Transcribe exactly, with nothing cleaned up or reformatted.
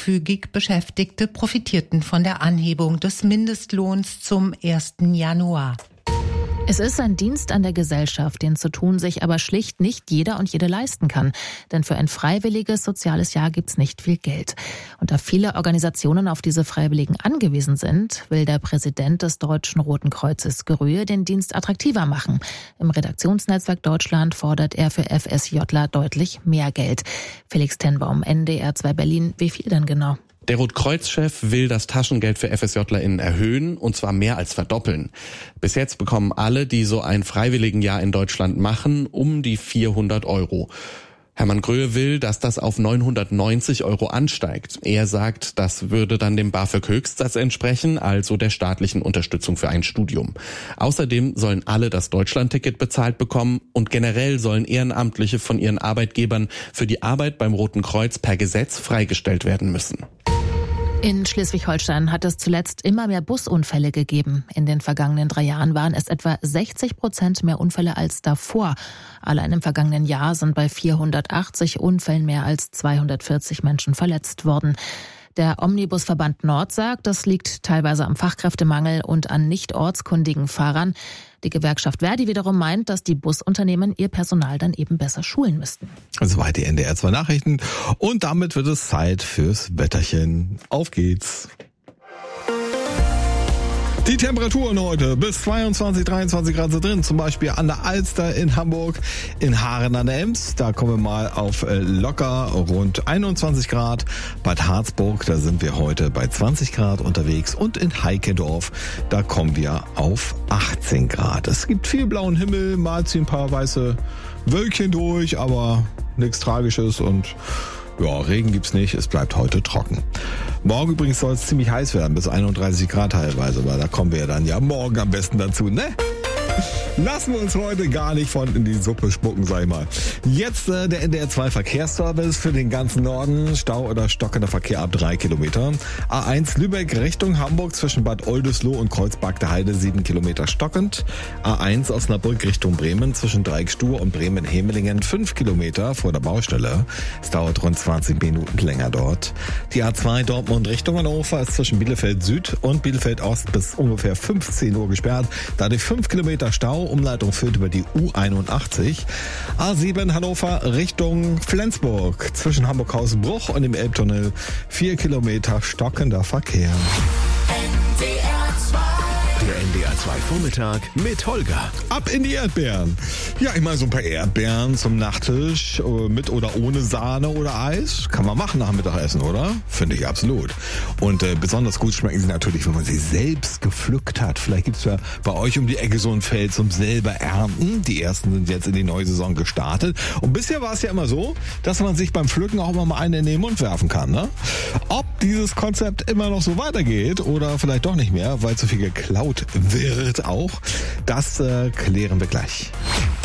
geringfügig Beschäftigte profitierten von der Anhebung des Mindestlohns zum ersten Januar. Es ist ein Dienst an der Gesellschaft, den zu tun sich aber schlicht nicht jeder und jede leisten kann. Denn für ein freiwilliges soziales Jahr gibt's nicht viel Geld. Und da viele Organisationen auf diese Freiwilligen angewiesen sind, will der Präsident des Deutschen Roten Kreuzes Gerühe den Dienst attraktiver machen. Im Redaktionsnetzwerk Deutschland fordert er für FSJler deutlich mehr Geld. Felix Tenbaum, N D R zwei Berlin. Wie viel denn genau? Der Rotkreuz-Chef will das Taschengeld für FSJlerInnen erhöhen, und zwar mehr als verdoppeln. Bis jetzt bekommen alle, die so ein Freiwilligenjahr in Deutschland machen, um die vierhundert Euro. Hermann Gröhe will, dass das auf neunhundertneunzig Euro ansteigt. Er sagt, das würde dann dem BAföG-Höchstsatz entsprechen, also der staatlichen Unterstützung für ein Studium. Außerdem sollen alle das Deutschlandticket bezahlt bekommen und generell sollen Ehrenamtliche von ihren Arbeitgebern für die Arbeit beim Roten Kreuz per Gesetz freigestellt werden müssen. In Schleswig-Holstein hat es zuletzt immer mehr Busunfälle gegeben. In den vergangenen drei Jahren waren es etwa sechzig Prozent mehr Unfälle als davor. Allein im vergangenen Jahr sind bei vierhundertachtzig Unfällen mehr als zweihundertvierzig Menschen verletzt worden. Der Omnibusverband Nord sagt, das liegt teilweise am Fachkräftemangel und an nicht ortskundigen Fahrern. Die Gewerkschaft Verdi wiederum meint, dass die Busunternehmen ihr Personal dann eben besser schulen müssten. Soweit die N D R zwei Nachrichten. Und damit wird es Zeit fürs Wetterchen. Auf geht's. Die Temperaturen heute bis zweiundzwanzig, dreiundzwanzig Grad sind drin, zum Beispiel an der Alster in Hamburg, in Haaren an der Ems, da kommen wir mal auf locker rund einundzwanzig Grad. Bad Harzburg, da sind wir heute bei zwanzig Grad unterwegs, und in Heikendorf, da kommen wir auf achtzehn Grad. Es gibt viel blauen Himmel, mal ziehen ein paar weiße Wölkchen durch, aber nichts Tragisches, und ja, Regen gibt's nicht, es bleibt heute trocken. Morgen übrigens soll es ziemlich heiß werden, bis einunddreißig Grad teilweise, weil da kommen wir ja dann ja morgen am besten dazu, ne? Lassen wir uns heute gar nicht von in die Suppe spucken, sag ich mal. Jetzt äh, der N D R zwei Verkehrsservice für den ganzen Norden. Stau oder stockender Verkehr ab drei Kilometer. A eins Lübeck Richtung Hamburg zwischen Bad Oldesloe und Kreuzberg der Heide sieben Kilometer stockend. A eins Osnabrück Richtung Bremen zwischen Dreieckstuhr und Bremen-Hemelingen fünf Kilometer vor der Baustelle. Es dauert rund zwanzig Minuten länger dort. Die A zwei Dortmund Richtung Hannover ist zwischen Bielefeld Süd und Bielefeld Ost bis ungefähr fünfzehn Uhr gesperrt. Dadurch fünf Kilometer Stau. Umleitung führt über die U einundachtzig. A sieben Hannover Richtung Flensburg zwischen Hamburg-Hausbruch und dem Elbtunnel vier Kilometer stockender Verkehr. Der N D R zwei Vormittag mit Holger. Ab in die Erdbeeren. Ja, ich meine, so ein paar Erdbeeren zum Nachtisch, mit oder ohne Sahne oder Eis, kann man machen nach dem Mittagessen, oder? Finde ich absolut. Und äh, besonders gut schmecken sie natürlich, wenn man sie selbst gepflückt hat. Vielleicht gibt's ja bei euch um die Ecke so ein Feld zum selber ernten. Die ersten sind jetzt in die neue Saison gestartet. Und bisher war es ja immer so, dass man sich beim Pflücken auch immer mal einen in den Mund werfen kann, ne? Ob dieses Konzept immer noch so weitergeht oder vielleicht doch nicht mehr, weil zu viel geklaut wird auch, das äh, klären wir gleich.